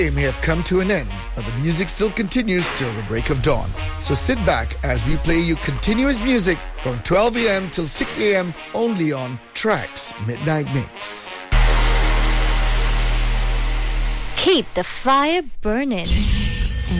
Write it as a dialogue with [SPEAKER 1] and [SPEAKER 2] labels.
[SPEAKER 1] It may have come to an end, but the music still continues till the break of dawn. So sit back as we play you continuous music from 12 a.m. till 6 a.m. only on Tracks Midnight Mix.
[SPEAKER 2] Keep the fire burning.